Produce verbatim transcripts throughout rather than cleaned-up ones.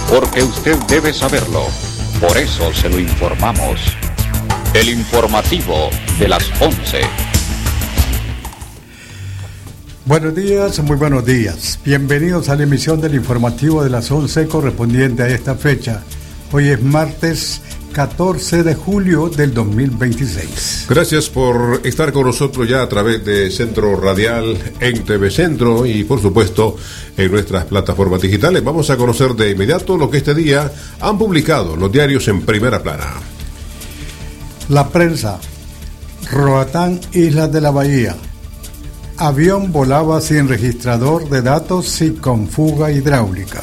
porque usted debe saberlo. Por eso se lo informamos. El informativo de las once. Buenos días, muy buenos días. Bienvenidos a la emisión del informativo de las once correspondiente a esta fecha. Hoy es martes catorce de julio del dos mil veintiséis. Gracias por estar con nosotros ya a través de Centro Radial en T V Centro y por supuesto en nuestras plataformas digitales. Vamos a conocer de inmediato lo que este día han publicado los diarios en primera plana. La prensa. Roatán, Islas de la Bahía. Avión volaba sin registrador de datos y con fuga hidráulica.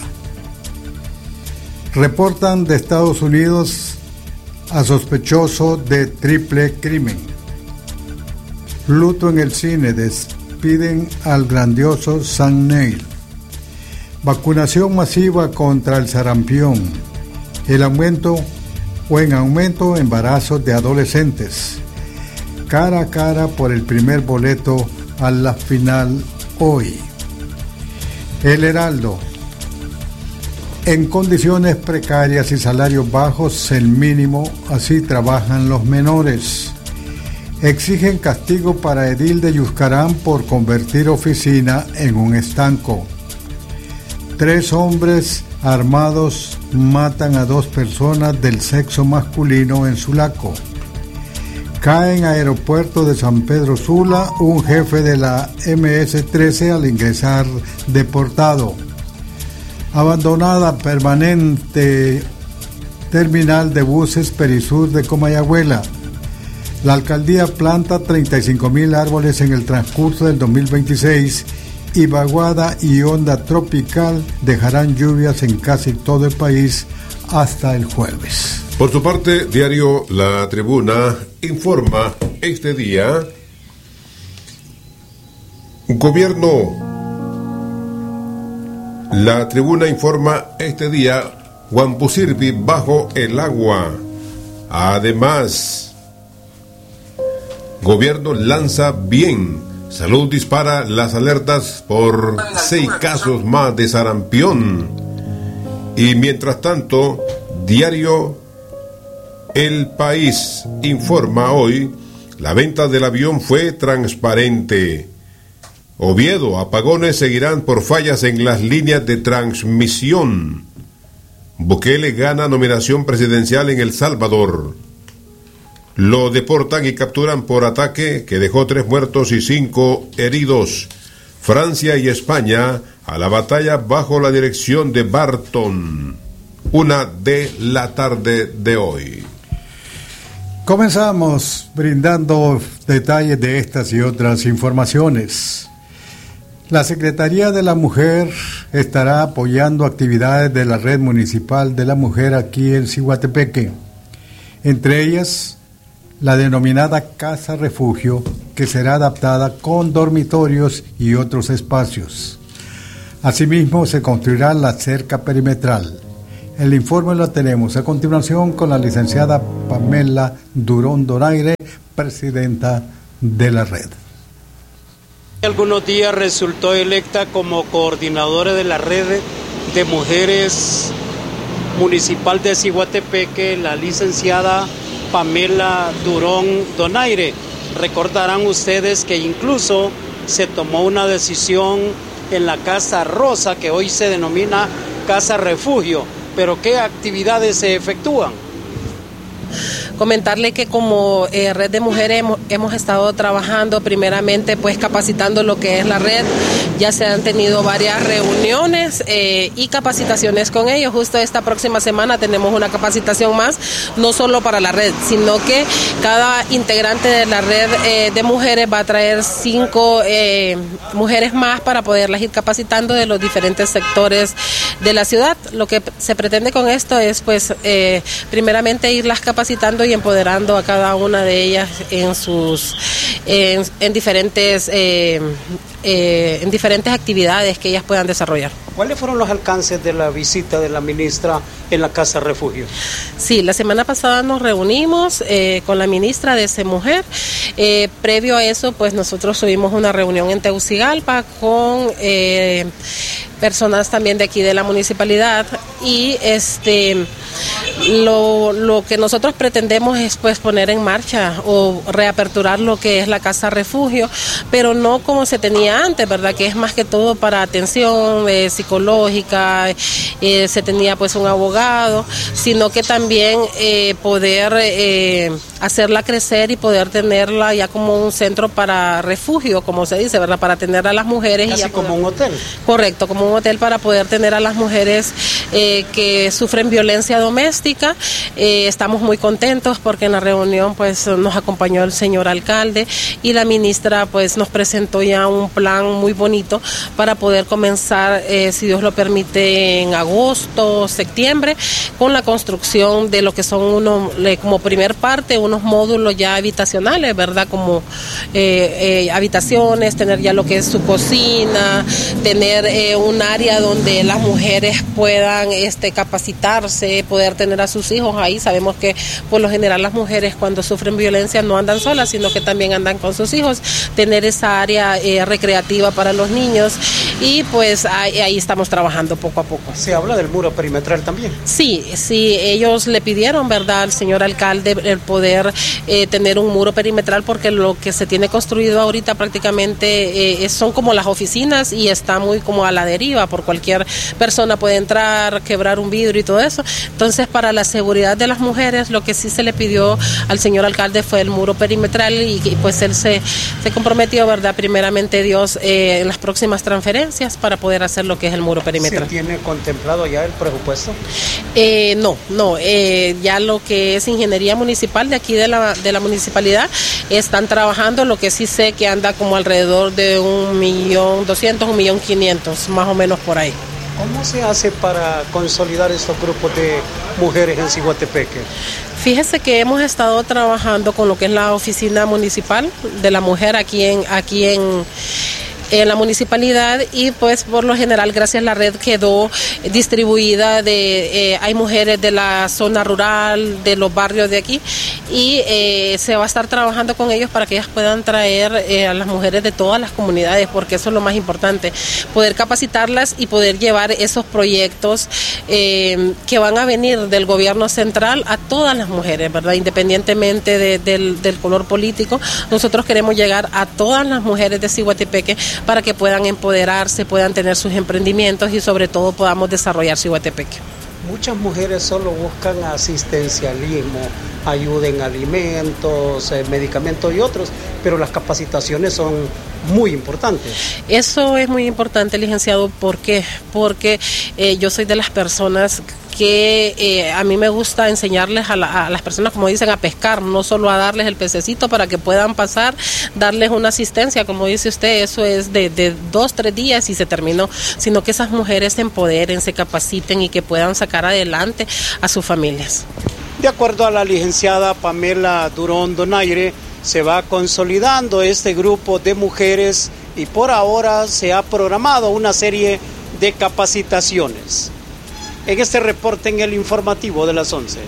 Reportan de Estados Unidos a sospechoso de triple crimen. Luto en el cine, despiden al grandioso Sam Neill. Vacunación masiva contra el sarampión. El aumento o en aumento embarazos de adolescentes. Cara a cara por el primer boleto a la final hoy. El Heraldo. En condiciones precarias y salarios bajos, el mínimo, así trabajan los menores. Exigen castigo para edil de Yuscarán por convertir oficina en un estanco. Tres hombres armados matan a dos personas del sexo masculino en Sulaco. Cae en aeropuerto de San Pedro Sula un jefe de la eme ese trece al ingresar deportado. Abandonada permanente terminal de buses Perisur de Comayagüela. La alcaldía planta treinta y cinco mil árboles en el transcurso del dos mil veintiséis y vaguada y onda tropical dejarán lluvias en casi todo el país hasta el jueves. Por su parte, diario La Tribuna informa este día: Gobierno. La Tribuna informa este día: Huampusirvi bajo el agua. Además, Gobierno lanza bien. Salud dispara las alertas por seis casos más de sarampión. Y mientras tanto, diario El País informa hoy: la venta del avión fue transparente. Oviedo, apagones seguirán por fallas en las líneas de transmisión. Bukele gana nominación presidencial en El Salvador. Lo deportan y capturan por ataque que dejó tres muertos y cinco heridos. Francia y España a la batalla bajo la dirección de Barton. Una de la tarde de hoy. Comenzamos brindando detalles de estas y otras informaciones. La Secretaría de la Mujer estará apoyando actividades de la Red Municipal de la Mujer aquí en Ciguatepeque. Entre ellas, la denominada Casa Refugio, que será adaptada con dormitorios y otros espacios. Asimismo, se construirá la cerca perimetral. El informe lo tenemos a continuación con la licenciada Pamela Durón Donaire, presidenta de la red. Algunos días resultó electa como coordinadora de la red de mujeres municipal de Ciguatepeque, la licenciada Pamela Durón Donaire. Recordarán ustedes que incluso se tomó una decisión en la Casa Rosa, que hoy se denomina Casa Refugio. Pero ¿qué actividades se efectúan? Comentarle que como eh, Red de Mujeres hemos, hemos estado trabajando primeramente pues capacitando lo que es la red. Ya se han tenido varias reuniones eh, y capacitaciones con ellos. Justo esta próxima semana tenemos una capacitación más, no solo para la red, sino que cada integrante de la red eh, de mujeres va a traer cinco eh, mujeres más para poderlas ir capacitando de los diferentes sectores de la ciudad. Lo que se pretende con esto es pues eh, primeramente irlas capacitando y empoderando a cada una de ellas en sus en, en diferentes eh, eh, en diferentes actividades que ellas puedan desarrollar. ¿Cuáles fueron los alcances de la visita de la ministra en la Casa Refugio? Sí, la semana pasada nos reunimos eh, con la ministra de C Mujer. Eh, previo a eso, pues nosotros tuvimos una reunión en Tegucigalpa con eh, personas también de aquí de la municipalidad y este lo, lo que nosotros pretendemos es pues poner en marcha o reaperturar lo que es la Casa Refugio, pero no como se tenía antes, ¿verdad? Que es más que todo para atención eh, psicológica, eh, se tenía pues un abogado, sino que también eh, poder eh, hacerla crecer y poder tenerla ya como un centro para refugio, como se dice, ¿verdad? Para tener a las mujeres. Casi y ya como poder, un hotel. Correcto, como un hotel para poder tener a las mujeres eh, que sufren violencia doméstica. Eh, estamos muy contentos porque en la reunión pues nos acompañó el señor alcalde y la ministra pues nos presentó ya un plan muy bonito para poder comenzar, eh, si Dios lo permite, en agosto, septiembre, con la construcción de lo que son unos, como primer parte, unos módulos ya habitacionales, ¿verdad? Como eh, eh, habitaciones, tener ya lo que es su cocina, tener eh, un área donde las mujeres puedan este, capacitarse, poder tener a sus hijos ahí. Sabemos que por lo general las mujeres cuando sufren violencia no andan solas, sino que también andan con sus hijos, tener esa área eh, recreativa para los niños y pues ahí, ahí estamos trabajando poco a poco. ¿Se habla del muro perimetral también? Sí, sí, ellos le pidieron, ¿verdad?, al señor alcalde el poder eh, tener un muro perimetral porque lo que se tiene construido ahorita prácticamente eh, son como las oficinas y está muy como a la deriva, por cualquier persona puede entrar, quebrar un vidrio y todo eso. Entonces, para la seguridad de las mujeres, lo que sí se le pidió al señor alcalde fue el muro perimetral y, y pues él se, se comprometió, ¿verdad?, primeramente Dios, eh, en las próximas transferencias para poder hacer lo que es el muro perimetral. ¿Se tiene contemplado ya el presupuesto? Eh, no, no, eh, ya lo que es ingeniería municipal de aquí de la, de la municipalidad están trabajando, lo que sí sé que anda como alrededor de un millón doscientos, un millón quinientos, más o menos por ahí. ¿Cómo se hace para consolidar estos grupos de mujeres en Ciguatepeque? Fíjese que hemos estado trabajando con lo que es la oficina municipal de la mujer aquí en aquí en en la municipalidad y pues por lo general gracias a la red quedó distribuida de eh, hay mujeres de la zona rural, de los barrios de aquí y eh, se va a estar trabajando con ellos para que ellas puedan traer eh, a las mujeres de todas las comunidades, porque eso es lo más importante, poder capacitarlas y poder llevar esos proyectos eh, que van a venir del gobierno central a todas las mujeres, ¿verdad? Independientemente de, del, del color político, nosotros queremos llegar a todas las mujeres de Ciguatepeque para que puedan empoderarse, puedan tener sus emprendimientos y sobre todo podamos desarrollar Ciguatepeque. Muchas mujeres solo buscan asistencialismo, ayuda en alimentos, eh, medicamentos y otros, pero las capacitaciones son muy importantes. Eso es muy importante, licenciado, ¿por qué? Porque eh, yo soy de las personas que eh, a mí me gusta enseñarles a, la, a las personas, como dicen, a pescar, no solo a darles el pececito para que puedan pasar, darles una asistencia, como dice usted, eso es de, de dos, tres días y se terminó, sino que esas mujeres se empoderen, se capaciten y que puedan sacar adelante a sus familias. De acuerdo a la licenciada Pamela Durón Donaire, se va consolidando este grupo de mujeres y por ahora se ha programado una serie de capacitaciones. En este reporte en el informativo de las once.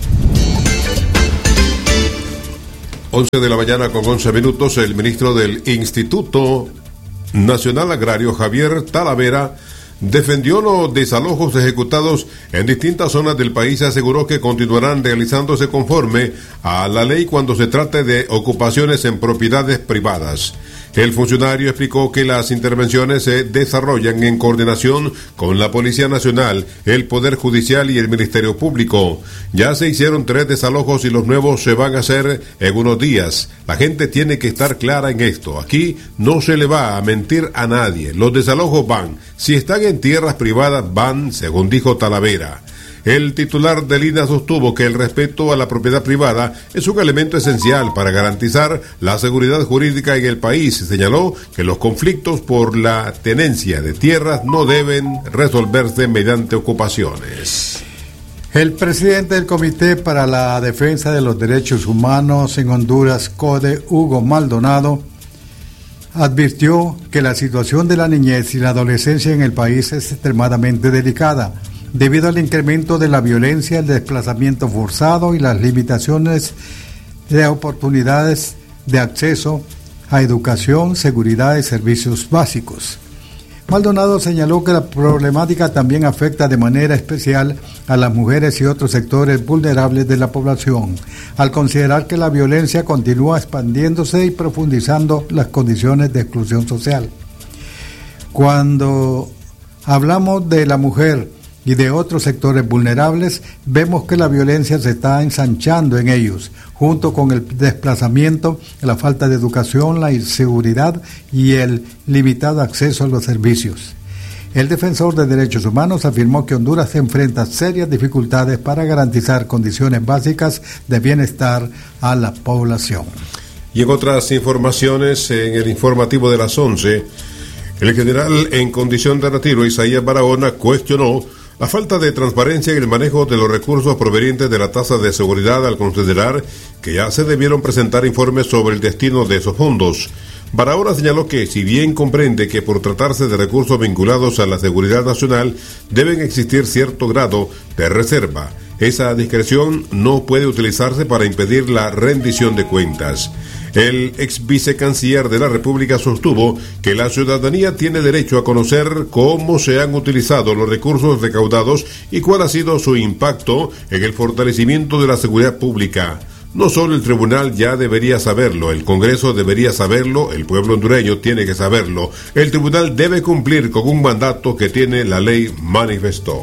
once de la mañana con once minutos, el ministro del Instituto Nacional Agrario, Javier Talavera, defendió los desalojos ejecutados en distintas zonas del país y aseguró que continuarán realizándose conforme a la ley cuando se trate de ocupaciones en propiedades privadas. El funcionario explicó que las intervenciones se desarrollan en coordinación con la Policía Nacional, el Poder Judicial y el Ministerio Público. Ya se hicieron tres desalojos y los nuevos se van a hacer en unos días. La gente tiene que estar clara en esto. Aquí no se le va a mentir a nadie. Los desalojos van. Si están en tierras privadas, van, según dijo Talavera. El titular del I N A sostuvo que el respeto a la propiedad privada es un elemento esencial para garantizar la seguridad jurídica en el país. Señaló que los conflictos por la tenencia de tierras no deben resolverse mediante ocupaciones. El presidente del Comité para la Defensa de los Derechos Humanos en Honduras, CODE, Hugo Maldonado, advirtió que la situación de la niñez y la adolescencia en el país es extremadamente delicada, debido al incremento de la violencia, el desplazamiento forzado y las limitaciones de oportunidades de acceso a educación, seguridad y servicios básicos. Maldonado señaló que la problemática también afecta de manera especial a las mujeres y otros sectores vulnerables de la población, al considerar que la violencia continúa expandiéndose y profundizando las condiciones de exclusión social. Cuando hablamos de la mujer y de otros sectores vulnerables, vemos que la violencia se está ensanchando en ellos, junto con el desplazamiento, la falta de educación, la inseguridad y el limitado acceso a los servicios. El defensor de derechos humanos afirmó que Honduras enfrenta serias dificultades para garantizar condiciones básicas de bienestar a la población. Y en otras informaciones, en el informativo de las once, el general en condición de retiro, Isaías Barahona, cuestionó la falta de transparencia en el manejo de los recursos provenientes de la tasa de seguridad al considerar que ya se debieron presentar informes sobre el destino de esos fondos. Barahona señaló que, si bien comprende que por tratarse de recursos vinculados a la seguridad nacional, deben existir cierto grado de reserva, esa discreción no puede utilizarse para impedir la rendición de cuentas. El ex vicecanciller de la República sostuvo que la ciudadanía tiene derecho a conocer cómo se han utilizado los recursos recaudados y cuál ha sido su impacto en el fortalecimiento de la seguridad pública. No solo el tribunal ya debería saberlo, el Congreso debería saberlo, el pueblo hondureño tiene que saberlo. El tribunal debe cumplir con un mandato que tiene la ley, manifestó.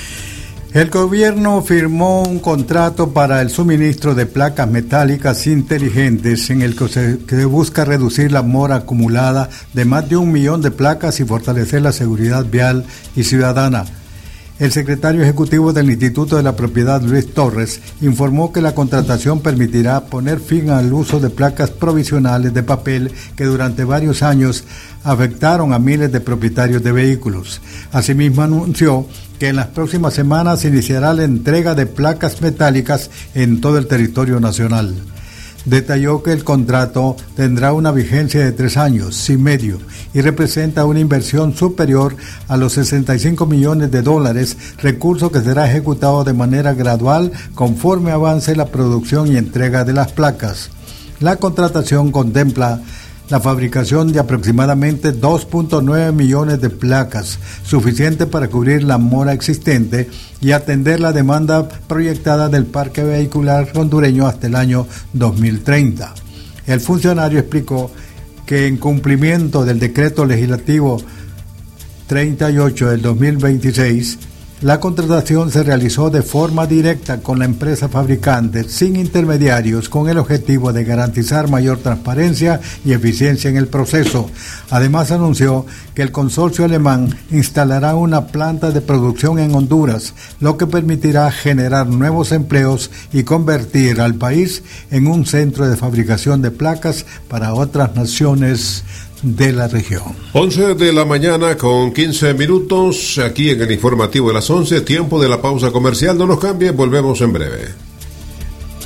El gobierno firmó un contrato para el suministro de placas metálicas inteligentes en el que se que busca reducir la mora acumulada de más de un millón de placas y fortalecer la seguridad vial y ciudadana. El secretario ejecutivo del Instituto de la Propiedad, Luis Torres, informó que la contratación permitirá poner fin al uso de placas provisionales de papel que durante varios años afectaron a miles de propietarios de vehículos. Asimismo, anunció que en las próximas semanas iniciará la entrega de placas metálicas en todo el territorio nacional. Detalló que el contrato tendrá una vigencia de tres años y medio y representa una inversión superior a los sesenta y cinco millones de dólares, recurso que será ejecutado de manera gradual conforme avance la producción y entrega de las placas. La contratación contempla la fabricación de aproximadamente dos punto nueve millones de placas, suficiente para cubrir la mora existente y atender la demanda proyectada del parque vehicular hondureño hasta el año dos mil treinta. El funcionario explicó que en cumplimiento del decreto legislativo treinta y ocho del dos mil veintiséis, la contratación se realizó de forma directa con la empresa fabricante, sin intermediarios, con el objetivo de garantizar mayor transparencia y eficiencia en el proceso. Además, anunció que el consorcio alemán instalará una planta de producción en Honduras, lo que permitirá generar nuevos empleos y convertir al país en un centro de fabricación de placas para otras naciones de la región. once de la mañana con quince minutos, aquí en el informativo de las once, tiempo de la pausa comercial. No nos cambien, volvemos en breve.